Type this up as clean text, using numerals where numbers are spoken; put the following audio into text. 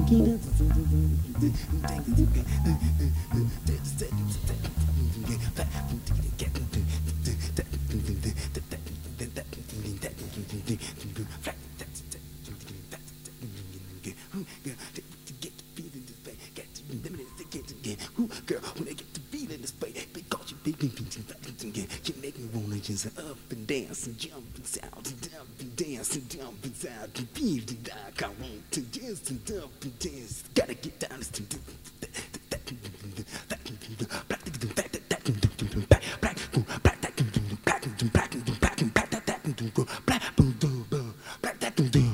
Girl, when I get to feeling this way, because you make me wanna just up and dance and jump and sound and jump and dance and jump and sound and feel like I want to dance and jump and dance.